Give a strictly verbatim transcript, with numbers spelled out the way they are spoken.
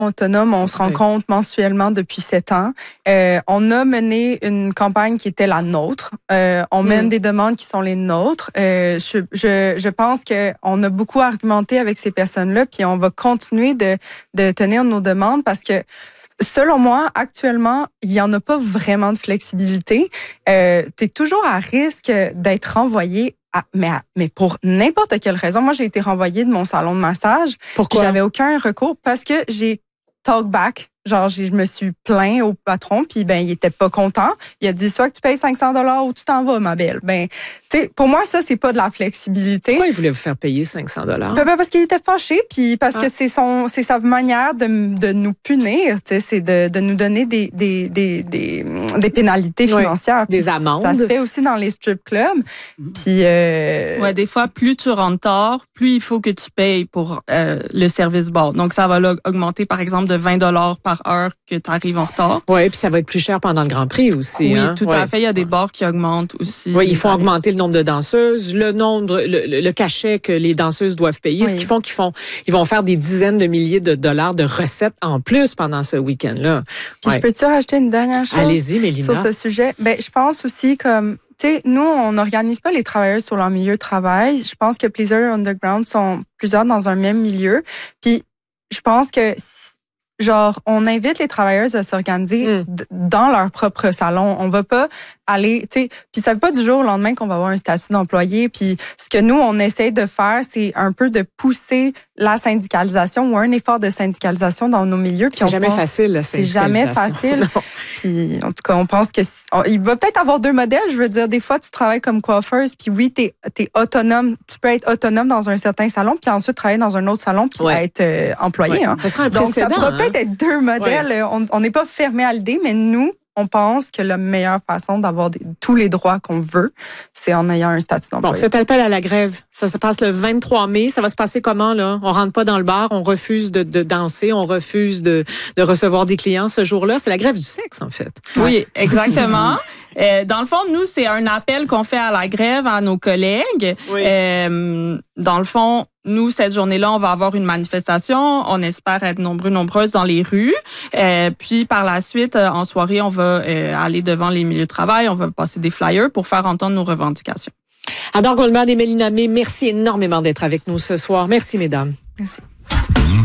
autonome, on se okay. rencontre mensuellement depuis sept ans. Euh, on a mené une campagne qui était la nôtre. Euh, on mène mmh. des demandes qui sont les nôtres. Euh, je, je, je pense que on a beaucoup argumenté avec ces personnes-là, puis on va continuer de, de tenir nos demandes parce que selon moi, actuellement, il n'y en a pas vraiment de flexibilité. Euh, tu es toujours à risque d'être renvoyé à, mais, à, mais pour n'importe quelle raison. Moi, j'ai été renvoyée de mon salon de massage. Pourquoi? J'avais aucun recours parce que j'ai talk back. Genre, je me suis plaint au patron, puis ben, il était pas content. Il a dit, soit que tu payes cinq cents dollars ou tu t'en vas, ma belle. Ben, tu sais, pour moi, ça, c'est pas de la flexibilité. Pourquoi il voulait vous faire payer cinq cents dollars? Ben, parce qu'il était fâché, puis parce ah. que c'est son, c'est sa manière de, de nous punir, tu sais, c'est de, de nous donner des, des, des, des, des pénalités financières. Oui, des amendes. Ça se fait aussi dans les strip clubs. Mmh. Puis, euh... ouais, des fois, plus tu rentres tard, plus il faut que tu payes pour euh, le service bar. Donc, ça va là, augmenter, par exemple, de vingt dollars par heure que tu arrives en retard. Oui, puis ça va être plus cher pendant le Grand Prix aussi. Oui, hein? tout ouais. à fait. Il y a des bars qui augmentent aussi. Oui, il faut augmenter le nombre de danseuses, le nombre, le, le cachet que les danseuses doivent payer, oui. ce qu'ils font qu'ils font, ils vont faire des dizaines de milliers de dollars de recettes en plus pendant ce week-end-là. Puis ouais. je peux-tu rajouter une dernière chose? Allez-y, Mélina. Sur ce sujet? Ben, je pense aussi comme tu sais, nous, on n'organise pas les travailleurs sur leur milieu de travail. Je pense que Pleaser Underground sont plusieurs dans un même milieu. Puis, je pense que, genre, on invite les travailleuses à s'organiser mm. d- dans leur propre salon. On va pas aller, tu sais, puis ça veut pas du jour au lendemain qu'on va avoir un statut d'employé. Puis, ce que nous, on essaie de faire, c'est un peu de pousser la syndicalisation ou un effort de syndicalisation dans nos milieux. Puis c'est on jamais pense, facile, la syndicalisation. C'est jamais facile. Puis, en tout cas, on pense que on, il va peut-être avoir deux modèles. Je veux dire, des fois, tu travailles comme coiffeuse, puis oui, t'es, t'es autonome. Tu peux être autonome dans un certain salon, puis ensuite travailler dans un autre salon, puis ouais. être euh, employé. Ouais. Hein. Ça sera un Donc, ça pourra hein? peut-être être deux modèles. Ouais. On n'est pas fermé à l'idée, mais nous, on pense que la meilleure façon d'avoir des, tous les droits qu'on veut, c'est en ayant un statut d'employé. Bon, cet appel à la grève, ça se passe le vingt-trois mai. Ça va se passer comment, là? On rentre pas dans le bar, on refuse de, de danser, on refuse de, de recevoir des clients ce jour-là. C'est la grève du sexe, en fait. Oui, exactement. euh, dans le fond, nous, c'est un appel qu'on fait à la grève à nos collègues. Oui. Euh, dans le fond, nous, cette journée-là, on va avoir une manifestation. On espère être nombreux, nombreuses dans les rues. Euh, puis, par la suite, euh, en soirée, on va euh, aller devant les milieux de travail. On va passer des flyers pour faire entendre nos revendications. Adore Goldman et Mélina May, merci énormément d'être avec nous ce soir. Merci, mesdames. Merci.